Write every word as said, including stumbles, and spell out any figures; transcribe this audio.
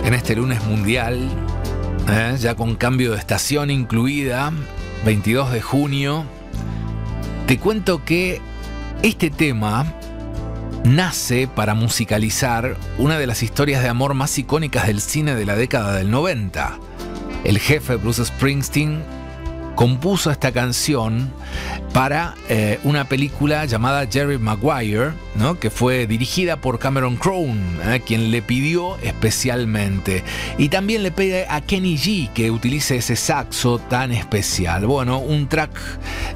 en este lunes mundial, ¿eh? Ya con cambio de estación incluida, veintidós de junio. Te cuento que este tema nace para musicalizar una de las historias de amor más icónicas del cine de la década del noventa. El jefe Bruce Springsteen compuso esta canción para eh, una película llamada Jerry Maguire, ¿no? Que fue dirigida por Cameron Crowe, ¿eh? Quien le pidió especialmente. Y también le pide a Kenny G que utilice ese saxo tan especial. Bueno, un track